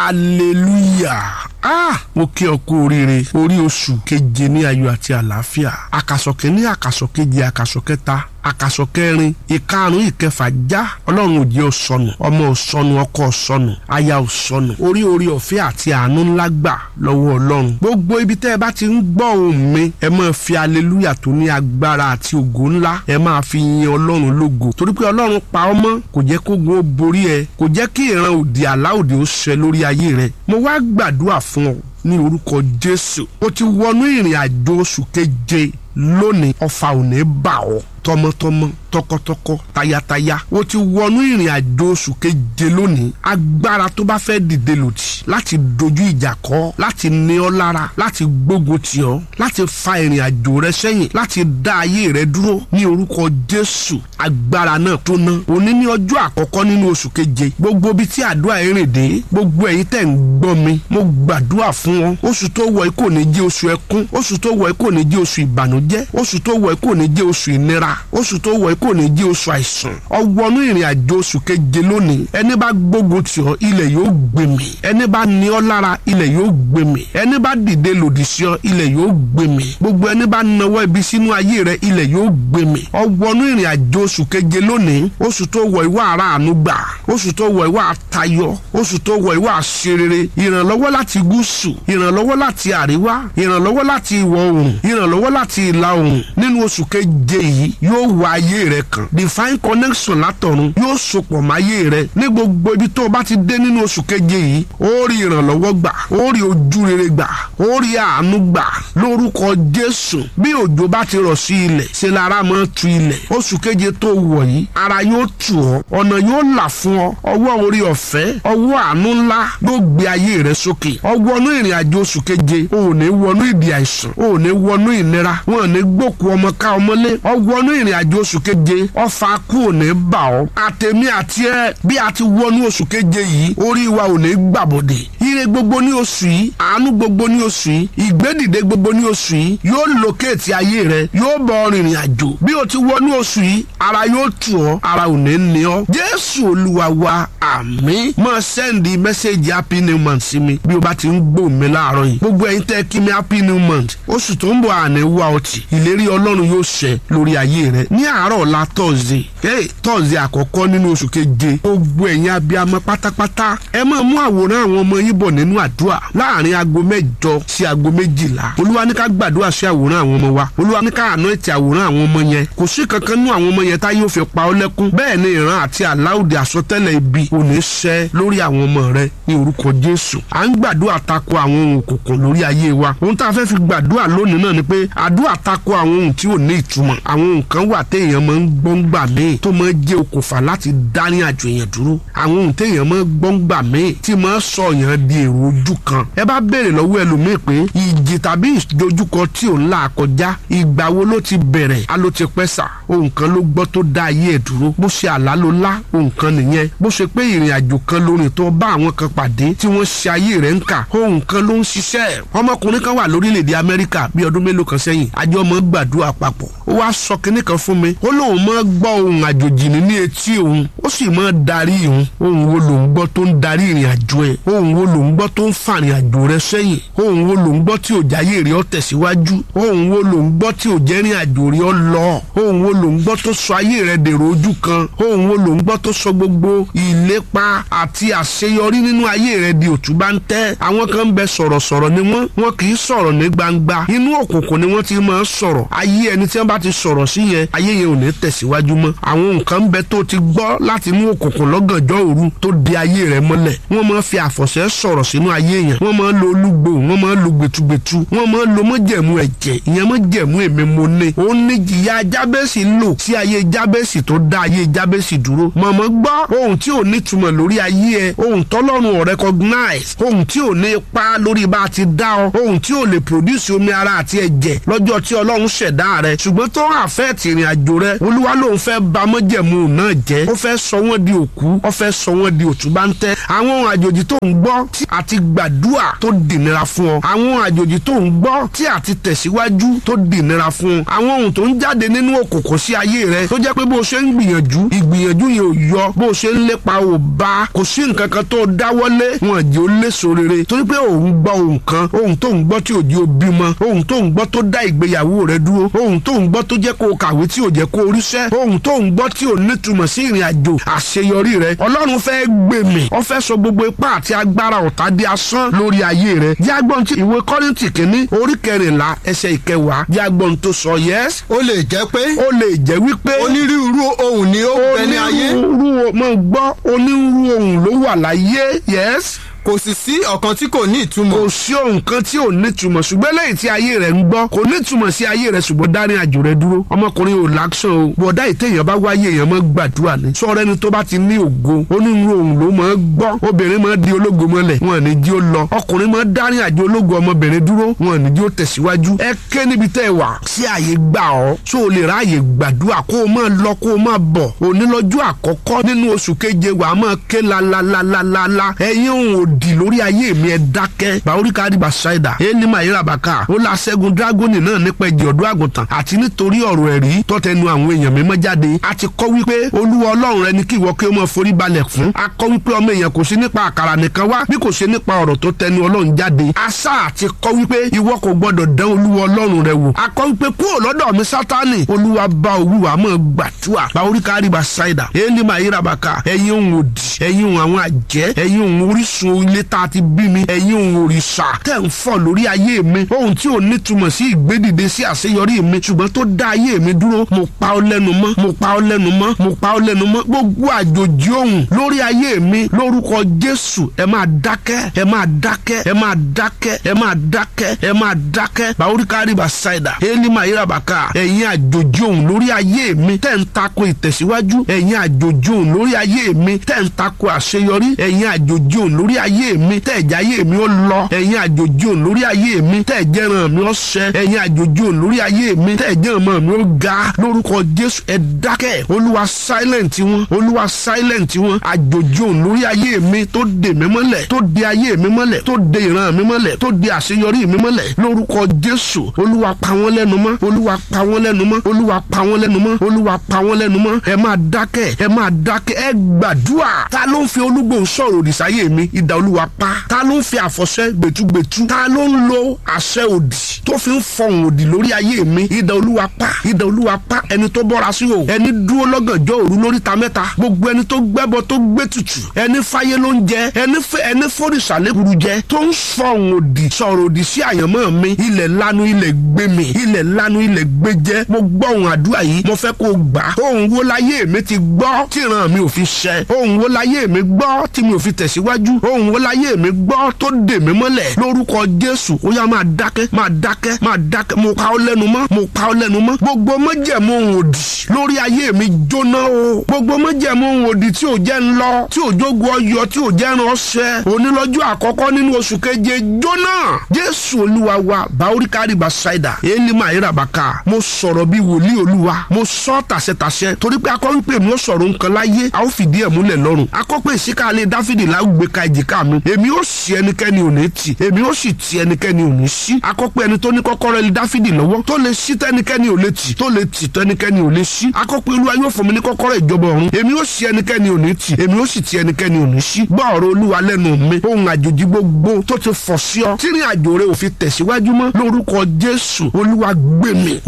hallelujah. Mo kí ọ kú oríire orí oṣù keje ní ayọ̀ àti àlàáfíà. Àkàsọ̀ kìíní, àkàsọ̀ kejì, àkàsọ̀ kẹta, àkàsọ̀ kẹrin, ìkarùn, ìkẹfà já. Ọlọ́run ò jẹ́ ó sọnù, ọmọ ò sọnù, ọkọ ò sọnù, aya ò sọnù. Orí ọ̀fẹ́ àti àánú ńlá gbà lọ́wọ́ Ọlọ́run. Gbogbo ibi tẹ́ ẹ bá ti ń gbọ́ ohùn mi, ẹ máa fi hallelujah tó ní agbára àti ògo ńlá, ẹ máa fi yin Ọlọ́run lógo. Torí pé Ọlọ́run pa ọ́ mọ́, kò jẹ́ kógun ó borí ẹ, kò jẹ́ kí ìran òdì àlá òdì ó ṣẹ lórí ayé rẹ. Mo wá gbàdúrà fún ọ ní orúkọ Jésù. O ti wọnú ìrìn àjò oṣù keje lónìí, ọfà ò ní bà ọ́ tọmọtọmọ, tọkọtọkọ, tayataya. O ti wọnú ìrìn àjò oṣù keje lónìí. Agbára tó bá fẹ́ dìde lòdì láti dojú ìjà kọ, láti ní ọ lára, láti gbógun tì ọ́, láti fa ìrìn àjò rẹ sẹ́yìn, láti dá ayé rẹ dúró ní orúkọ Jésù. Agbára náà tó ná. Òní ní ọjọ́ àkọ́kọ́ nínú oṣù keje. Gbogbo ibi tí àdúrà rìn dé, gbogbo ẹ̀yin tẹ́ ń gbọ́ mi, mo gbàdúrà fún ọ. Oṣù tó wọ̀ kò ní jẹ́ oṣù ẹkún, oṣù tó wọ̀ kò ní jẹ́ oṣù ìbànújẹ́, oṣù tó wọ̀ kò ní jẹ́ oṣù ìnira, oṣù tó wọ̀ kò ní jẹ́ oṣù àìsàn. Ọwọ́nú ìrìn àjò oṣù keje lónìí. Ẹni bá gbógun tì ọ́, ilẹ̀ yóò gbé mì. Ẹni bá ní ọ lára, ilẹ̀ yóò gbé mì. Ẹni bá dìde lòdì sí ọ, ilẹ̀ yóò gbé mì. Gbogbo ẹni bá nawọ́ ibi sínú ayé rẹ, ilẹ̀ yóò gbé mì. Ọwọ́nú ìrìn àjò oṣù keje lónìí. Oṣù tó wọ̀ ìwà ara àánú gbà, oṣù tó wọ̀ ìwà àtayọ̀, oṣù tó wọ̀ ìwà àṣerere. Ìrànlọ́wọ́ láti gúúsù, ìrànlọ́wọ́ láti àríwá, ìrànlọ́wọ́ láti ìwọ̀ oòrùn, ìrànlọ́wọ́ láti ìlà oòrùn. Nínú oṣù keje yìí yóò wọ ayé rẹ kan. Divine connection látọ̀run yóò sopọ̀ mọ́ ayé rẹ. Ní gbogbo ibi tó o bá ti dé nínú oṣù keje yìí, ó rí ìrànlọ́wọ́ gbà, ó rí ojú rere gbà, ó rí àánú gbà lórúkọ Jésù. Bí òjò bá ti rọ̀ sí ilẹ̀, ṣe lára máa tu ilẹ̀. Oṣù keje tó wọ̀ yìí, ara yóò tù ọ́, ọ̀nà yóò là fún ọ. Ọwọ́ orí ọ̀fẹ́, ọwọ́ àánú ńlá yóò gbé ayé rẹ sókè. Ọwọ́nú ìrìn àjò oṣù keje, o ò ní wọnú ìdí àìsàn, o ò ní wọnú ìnira, wọn ò ní gbókù ọmọ ká ọmọlé. Ọwọ́nú ìrìn àjò oṣù keje, ọfà kú ò ní bà ọ́. Àtèmi àti ẹ, bí a ti wọnú oṣù keje yìí, orí wa ò ní gbàbọ̀dè. Ire gbogbo ní oṣù yìí, àánú gbogbo ní oṣù yìí, ìgbédìde gbogbo ní oṣù yìí yóò lókèétì ayé rẹ, yóò bọ́ rìnrìn àjò. Bí o ti wọnú oṣù yìí, ara yóò tù ọ́, ara ò ní ní ọ. Jésù Olúwa wa, àmín. Máa sẹ́ndì mẹ́sẹ̀gì happy new month sí mi bí o bá ti ń gbọ́ mi láàárọ̀ yìí. Gbogbo ẹ̀yin tẹ́ kí mi happy new month. Oṣù tó ń bọ̀ àná wá ọtí. Ìlérí Ọlọ́run yóò ṣẹ lórí ayé rẹ. Ní àárọ̀ ọ̀la Thursday, Thursday àkọ́kọ́ nínú oṣù keje. Gbogbo ẹ̀yin abiyamọ pátápátá, ẹ máa mú àwòrán àwọn ọmọ yín bọ̀ nínú àdúrà láàrin aago 8 sí aago 12. Olúwa ní ká gbàdúrà sí àwòrán àwọn ọmọ wa. Olúwa ní ká àná ètì àwòrán àwọn ọmọ yẹn. Kò sí kankan nú àwọn ọmọ yẹn tá yóò fi pa ọ́ lẹ́kún. Bẹ́ẹ̀ ni ìran àti àláòdì àsọtẹ́lẹ̀ ibi ò ní ṣẹ lórí àwọn ọmọ rẹ ní orúkọ Jésù. À ń gbàdúrà tako àwọn ohun òkùnkùn lórí ayé wa. Ohun tá a fẹ́ fi gbàdúrà lónìí náà ni pé àdúrà tako àwọn ohun tí ò ní ìtumọ̀. Àwọn ohun kan wà téèyàn máa ń gbọ́ngbà míì tó máa jẹ́ okùnfà láti dání àjò èèyàn dúró. Àwọn ohun téèyàn máa ń gbọ́ngbà míì tí máa sọ èèyàn di èrò ojú kan. Ẹ bá béèrè lọ́wọ́ ẹlòmíì pé ìjì tàbí ìdojúkọ tí ò ń là kọjá, ìgbà wo ló ti bẹ̀rẹ̀? A ló ti pẹ́ sà. Ohun kan ló gbọ́ tó dá ayé ẹ̀ dúró. Bó ṣe àlá ló lá, ohun kan nìyẹn. Bó ṣe pé ìrìn àjò kan lórin tó bá àwọn kan pàdé tí wọ́n ṣe ayé rẹ̀ ń kà, ohun kan ló ń ṣiṣẹ́. Ọmọkùnrin kan wà lórílẹ̀‐èdè Amẹ́ríkà bí ọdún mélòó kan sẹ́yìn. Àjọ ọmọ gbàdúrà papọ̀. Ó wá sọ kinní kan fún mi. Ó lóun máa gbọ́ ohun àjòjì ní etí òun, ó sì máa darí òun. Ohun wo ló ń gbọ́ tó ń darí ìrìn àjò ẹ̀? Ohun wo ló ń gbọ́ tó ń fa ìrìn àjò rẹ sẹ́yìn? Ohun wo ló ń gbọ́ tí ò jáyé rẹ ó tẹ̀síwájú? Ohun wo ló ń gbọ́ tí ò jẹ́ ìrìn àjò rẹ ó lọ? Ohun wo ló ń gbọ́ tó sọ ayé rẹ dèrò ojú kan? Ohun wo ló ń gbọ́ tó sọ gbogbo ìlépa àti àṣeyọrí nínú ayé rẹ di òtúbáńtẹ́? Àwọn kan ń bẹ sọ̀rọ̀sọ̀rọ̀ ni wọ́n kì í sọ̀rọ̀ ní gbangba. Inú òkùnkùn ni wọ́n ti máa sọ̀rọ̀. Ayé ẹni tí wọ́n bá ti sọ̀rọ̀ sí yẹn, ayé yẹn ò ní tẹ̀síwájú mọ́. Àwọn nǹkan ń bẹ tó ti gbọ́ láti inú òkùnkùn lọ́gànjọ́ òru tó di ayé rẹ mọ́lẹ̀. Wọ́n máa fi àfọ̀ṣẹ sọ̀rọ̀ sínú ayé yẹn. Wọ́n máa lo olúgbò, wọ́n máa lo gbẹtugbẹtu, wọ́n máa lo mọ́jẹ̀mú ẹ̀jẹ̀, ìyẹn mọ́jẹ̀mú èmi mo ní. Ó ní jìyà Jábẹ́sì lò sí ayé Jábẹ́sì tó dá ayé Jábẹ́sì dúró. Mọ̀mọ́ gbọ́ ohun tí ò ní túmọ̀ lórí ayé ẹ, ohun tọ́lọ́run ò recognize, ohun tí ò ní ipa lórí bá a ti dá ọ, ohun tí ò lè produce omi ara àti ẹ̀jẹ̀ lọ́jọ́ tí Ọlọ́run ṣẹ̀dá rẹ. Ṣùgbọ́n tó affect ìrìn àjò rẹ, Olúwa lòun fẹ́ ba mọ́jẹ̀mú náà jẹ́. Ó fẹ́ sọ wọ́n di òkú, ó fẹ́ sọ wọ́n di òtúbáńtẹ́. Àwọn ohun àjòjì tó ń gbọ́ tí àti gbàdúrà tó dìnira fún ọ. Àwọn ohun àjòjì tó ń gbọ́ tí àti tẹ̀síwájú tó dìnira fún ọ. Àwọn ohun tó ń jáde nínú òkùnkùn jókòó sí ayé rẹ tó jẹ́ pé bó ṣe ń gbìyànjú ìgbìyànjú yẹn ò yọ, bó ṣe ń lépa ò bá, kò sí nǹkan kan tó dáwọ́lé wọn jẹ́ ó léso rere torí pé òun gbọ́ ohun kan, ohun tó ń gbọ́ tí ò jẹ́ ó bímọ, ohun tó ń gbọ́ tó dá ìgbéyàwó rẹ dúró, ohun tó ń gbọ́ tó jẹ́ kó kàwé tí ò jẹ́ kó ríṣẹ́, ohun tó ń gbọ́ tí ò nítumọ̀ sí ìrìn àjò àṣeyọrí rẹ. Ọlọ́run fẹ́ gbèmí, ó fẹ́ sọ gbogbo ipá àti agbára ọ̀tá di asán lórí ayé rẹ. Jágbọ́n tí ìwé Kọ́ríńtì kìíní orí 14 ẹsẹ̀ 10 jágbọ́n tó sọ yes. Ó lè jẹ́ pé wípé onírúurú ohun ni ó bẹ ní ayé. Onírúurú ohun ló wà láyé yes. Kò sì sí ọ̀kan tí kò ní ìtumọ̀. Kò sí ohun kan tí ò ní ìtumọ̀ ṣùgbọ́n lẹ́yìn tí ayé rẹ̀ ń gbọ́ kò ní ìtumọ̀ sí ayé rẹ̀ ṣùgbọ́n dárí àjò rẹ̀ dúró. Ọmọkùnrin ò láksán o. Bọ̀dá ìtẹ̀yàn bá wáyé èèyàn mọ́ gbàdúrà ni. Sọ̀rọ̀ ẹni tó bá ti ní ògo onírúurú ohun ló mọ́ gbọ́. Obìnrin mọ́ di ológo mọ́lẹ̀ wọn ní jí ó lọ. Ọkùnrin mọ́ dárí àjò ológo ọmọbìnrin dúró wọn ní jí ó tẹ̀síwájú. Ẹ ké níbi tẹ́ ẹ wà sí àyè gbà ọ́ tó o lè ráàyè gbàdúrà kó o máa lọ kó o máa bọ̀. Òní lọ́jọ́ àkọ́kọ́ nínú oṣù keje wà á máa ké la ẹ̀yin ohun òdì lórí ayé mi ẹ dákẹ́ bàóríkà àdìbà ṣáìdà ẹni máa yẹra bàkà ó la ṣẹ́gun dírágónì náà nípa ẹ̀jẹ̀ ọ̀dọ́ àgùntàn àti nítorí ọ̀rọ̀ ẹ̀rí tọ́tẹnu àwọn èèyàn mímọ́ jáde. A ti kọ́ wípé olúwa ọlọ́run rẹ ní kí ìwọ kí ó máa forí balẹ̀ fún. A kọ́ wípé ọmọ èèyàn kò sí nípa àkàrà nìkan wá bí kò ṣe nípa ọ̀rọ̀ tó tẹnu ọlọ́run jáde. Àṣà àti kọ́ wípé ìwọ kò gbọdọ̀ dán olúwa ọlọ́run rẹ wò. A kọ́ wípé kúrò lọ́dọ̀ mi sátánì olúwa bá olúwa máa gbàdúrà bàóríkà àdìbà ṣáìdà ẹni máa yẹra bàkà ẹ̀yin ohun òdì ẹ̀yin ohun àwọn àjẹ́ ẹ̀yin ohun orísun ilé tá a ti bí mi ẹ̀yin ohun òrìṣà tẹ̀ ń fọ̀ lórí ayé mi ohun tí ò nítumọ̀ sí ìgbédìde sí àṣeyọrí mi ṣùgbọ́n tó dá ayé mi dúró mo pa ọ́ lẹ́nu mọ́ gbogbo àjòjì ohun lórí ayé mi lórúkọ Jésù ẹ máa dákẹ́ bàóríkà àdìbà ṣáìdà élímà ìràbàkà ẹ̀yin àjòjì ohun lórí ayé mi tẹ̀ ń tako ìtẹ̀síwájú ẹ̀yin àjòjì ohun lórí ayé mi tẹ̀ ń tako àṣeyọrí ẹ̀yin àjòjì ohun lórí ayé mi tẹ̀ jáyé mi ó lọ ẹ̀yin àjòjì òun lórí ayé mi tẹ̀ jẹ́ràn mi ó ṣẹ ẹ̀yin àjòjì òun lórí ayé mi tẹ̀ jẹ́ràn mi ó ga lórúkọ Jésù ẹ dákẹ́ olúwa silent wọn àjòjì òun lórí ayé mi tó dè mí mọ́lẹ̀ tó dè ayé mi mọ́lẹ̀ tó dè ìran mi mọ́lẹ̀ tó dè àṣeyọrí mi mọ́lẹ̀ lórúkọ Jésù olúwa pa wọ́n lẹ́nu mọ́ ẹ máa dákẹ́ ẹ gbàdúrà ta ló ń fi olúgbòhùn sọ̀rọ̀ òdì sáyé mi idà olúwa pa ta ló ń fi àfọ̀ṣẹ gbẹ̀tugbẹ̀tu ta ló ń lo àṣẹ òdì tó fi ń fọhùn òdì lórí ayé mi idà olúwa pa ẹni tó bọ́ra sí o ẹni dúró lọ́gànjọ́ òru lóríta mẹ́ta gbogbo ẹni tó gbẹ́bọ tó gbé tutù ẹni fáyé ló ń jẹ ẹni fòrìṣà lẹ́kùrú jẹ tó ń fọhùn òdì sọ̀rọ̀ òdì sí àyànmọ́ mi ilẹ̀ lanu ilẹ̀ gbé mi jẹ́ mo gbọ́ ohùn àdúrà yìí mo fẹ́ kó gbà ohùn wo láyé mi ti gbọ́ tí ìran mi ò fi ṣẹ ohùn wo láyé mi gbọ́ tí mi ò fi tẹ̀síwájú ohùn wo láyé mi gbọ́ tó dè mí mọ́lẹ̀ lórúkọ Jésù ó yá máa dákẹ́ mo pa ọ́ lẹ́nu mọ́ gbogbo májẹ̀mú ohun òdì lórí ayé mi jóná o gbogbo májẹ̀mú ohun òdì tí ò jẹ́ ń lọ tí ò jógun ọyọ tí ò jẹ́ ń ránṣẹ́ onílọ́jọ́ àkọ́kọ́ nínú oṣù keje jóná Jésù olúwa wa bàóríkà àdìbà ṣáìdà élímà ìràbàkà mo sọ̀rọ̀ bí wòlíì olúwa mo sọ tàṣẹtàṣẹ torí pé akọ́ wípé mi ó sọ̀rọ̀ nǹkan láyé a ó fìdí ẹ̀ múlẹ̀ lọ́rùn akọ́pẹ́ ìsíkàlẹ̀ Dáfídì láwùgbé ka èjìká mi èmi ó sì ẹnikẹ́ni ò ní tì èmi ó sì ti ẹnikẹ́ni ò ní sí akọ́pẹ́ ẹni tó ní kọ́kọ́rọ́ ilé Dáfídì lọ́wọ́ tó lè ṣí tẹ́nikẹ́ni ò lè tì tó lè tì tẹ́nikẹ́ni ò lè ṣí akọ́pẹ́ olúwa yóò fún mi ní kọ́kọ́rọ́ ìjọba ọ̀run èmi ó sì ẹnikẹ́ni ò ní tì èmi ó sì ti ẹnikẹ́ni ò ní sí gbọ́ ọ̀rọ̀ olúwa lẹ́nu mi ohun àjòjì gbogbo tó ti fọ̀ sí ọ tí ìrìn àjò rẹ ò fi tẹ̀síwájú mọ́ lórúkọ Jésù olúwa gbé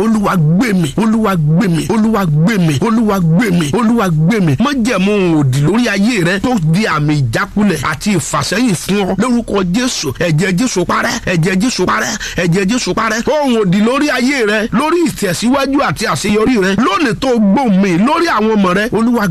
mi májẹ̀mú òdì lórí ayé rẹ tó di àmì ìjákulẹ̀ àti ìfàsẹ́yìn fún ọ lórúkọ Jésù ẹ̀jẹ̀ Jésù parẹ́ ohun òdì lórí ayé rẹ lórí ìtẹ̀síwájú àti àṣeyọrí rẹ lónìí tó gbóhùn mi lórí àwọn ọmọ rẹ olúwa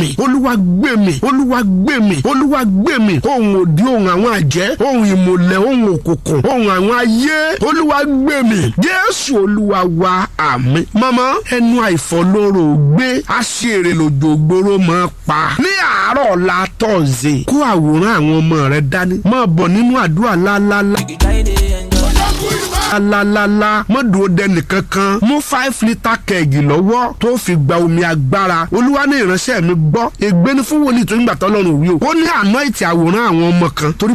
gbé mi ohun òdì ohun àwọn àjẹ́ ohun ìmùlẹ̀ ohun òkùnkùn ohun àwọn ayé olúwa gbé mi Jésù olúwa wa àmín. mama ẹnu àìfọlóró gbé aṣèrè lòjò gbòòrò máa pa ní àárọ̀ ọ̀la tọ̀ọ̀zẹ̀ kó àwòrán àwọn ọmọ rẹ dání máa bọ̀ nínú àdúrà lálálá mọ́dúró dẹni kankan mú 5 lítà kẹ́ẹ̀gì lọ́wọ́ tó fi gba omi agbára olúwa ní ìránṣẹ́ mi gbọ́ ègbé ní fún wòlíì tó ń gbà tọ́lọ́run wí o ó ní àná ìtì àwòrán àwọn ọmọ kan torí